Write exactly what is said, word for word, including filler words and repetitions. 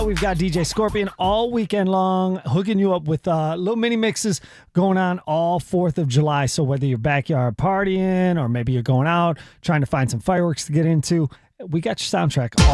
We've got D J Scorpion all weekend long, hooking you up with uh, little mini mixes going on all fourth of July. So whether you're backyard partying or maybe you're going out trying to find some fireworks to get into, we got your soundtrack all